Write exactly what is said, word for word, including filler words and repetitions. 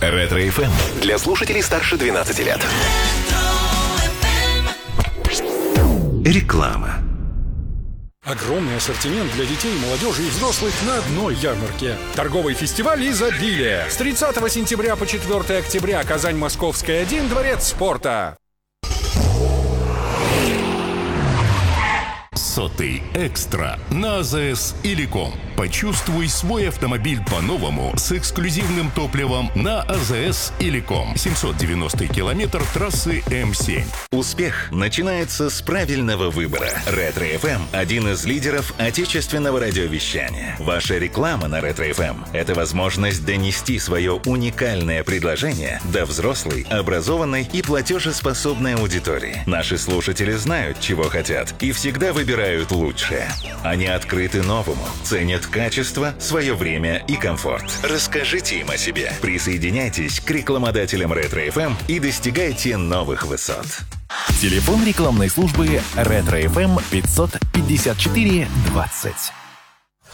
Ретро-эф эм для слушателей старше двенадцати лет. Реклама. Огромный ассортимент для детей, молодежи и взрослых на одной ярмарке. Торговый фестиваль «Изобилие». С тридцатого сентября по четвёртое октября. Казань, Московская, один, Дворец спорта. Сотый экстра на АЗС Иликом. Почувствуй свой автомобиль по-новому с эксклюзивным топливом на АЗС Иликом. семьсот девяностый километр трассы эм семь. Успех начинается с правильного выбора. Ретро-эф эм – один из лидеров отечественного радиовещания. Ваша реклама на Ретро-эф эм – это возможность донести свое уникальное предложение до взрослой, образованной и платежеспособной аудитории. Наши слушатели знают, чего хотят, и всегда выбирают лучшее. Они открыты новому, ценят качество, свое время и комфорт. Расскажите им о себе. Присоединяйтесь к рекламодателям Ретро-эф эм и достигайте новых высот. Телефон рекламной службы Ретро-эф эм пятьсот пятьдесят четыре двадцать.